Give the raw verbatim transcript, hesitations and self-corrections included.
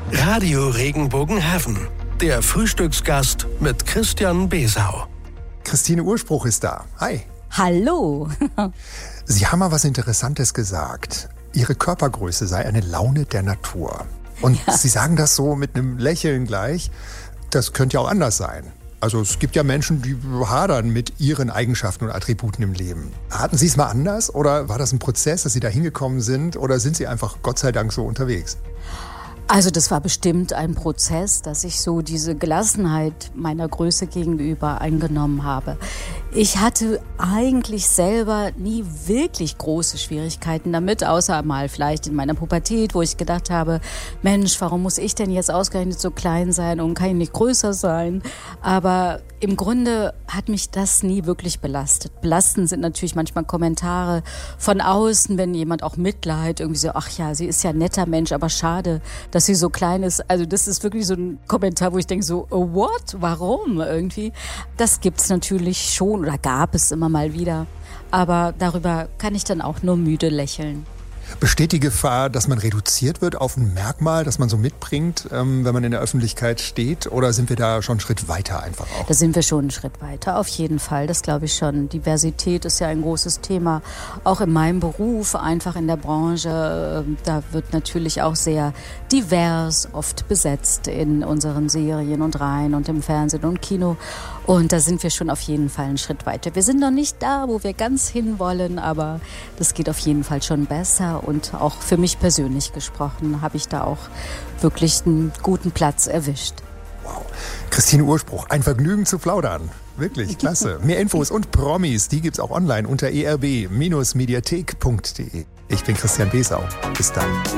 Radio Regenbogenheaven, der Frühstücksgast mit Christian Besau. Christine Urspruch ist da. Hi. Hallo. Sie haben mal was Interessantes gesagt. Ihre Körpergröße sei eine Laune der Natur. Und ja. Sie sagen das so mit einem Lächeln gleich. Das könnte ja auch anders sein. Also es gibt ja Menschen, die hadern mit ihren Eigenschaften und Attributen im Leben. Hatten Sie es mal anders oder war das ein Prozess, dass Sie da hingekommen sind oder sind Sie einfach Gott sei Dank so unterwegs? Also das war bestimmt ein Prozess, dass ich so diese Gelassenheit meiner Größe gegenüber eingenommen habe. Ich hatte eigentlich selber nie wirklich große Schwierigkeiten damit, außer mal vielleicht in meiner Pubertät, wo ich gedacht habe, Mensch, warum muss ich denn jetzt ausgerechnet so klein sein und kann ich nicht größer sein? Aber im Grunde hat mich das nie wirklich belastet. Belastend sind natürlich manchmal Kommentare von außen, wenn jemand auch Mitleid irgendwie so, ach ja, sie ist ja ein netter Mensch, aber schade, dass sie so klein ist. Also das ist wirklich so ein Kommentar, wo ich denke so, oh, what? Warum irgendwie? Das gibt's natürlich schon oder gab es immer mal wieder. Aber darüber kann ich dann auch nur müde lächeln. Besteht die Gefahr, dass man reduziert wird auf ein Merkmal, das man so mitbringt, ähm, wenn man in der Öffentlichkeit steht? Oder sind wir da schon einen Schritt weiter einfach auch? Da sind wir schon einen Schritt weiter, auf jeden Fall. Das glaube ich schon. Diversität ist ja ein großes Thema. Auch in meinem Beruf, einfach in der Branche. Da wird natürlich auch sehr divers oft besetzt in unseren Serien und Reihen und im Fernsehen und Kino. Und da sind wir schon auf jeden Fall einen Schritt weiter. Wir sind noch nicht da, wo wir ganz hinwollen, aber das geht auf jeden Fall schon besser. Und auch für mich persönlich gesprochen, habe ich da auch wirklich einen guten Platz erwischt. Wow. Christine Urspruch, ein Vergnügen zu plaudern. Wirklich, klasse. Mehr Infos und Promis, die gibt's auch online unter e r b Bindestrich mediathek punkt d e. Ich bin Christian Besau. Bis dann.